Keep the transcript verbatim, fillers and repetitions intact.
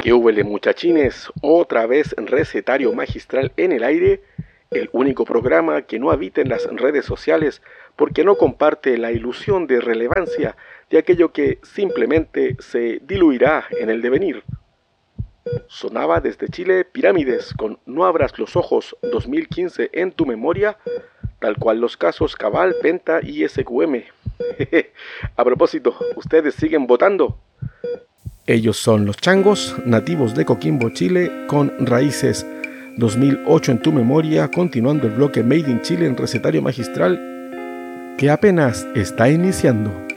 ¿Qué húbele, muchachines? Otra vez Recetario Magistral en el aire, el único programa que no habita en las redes sociales porque no comparte la ilusión de relevancia de aquello que simplemente se diluirá en el devenir. Sonaba desde Chile Pirámides con No abras los ojos dos mil quince en tu memoria, tal cual los casos Cabal, Penta y S Q M. A propósito, ¿ustedes siguen votando? Ellos son Los Changos, nativos de Coquimbo, Chile, con Raíces dos mil ocho en tu memoria, continuando el bloque Made in Chile en Recetario Magistral, que apenas está iniciando.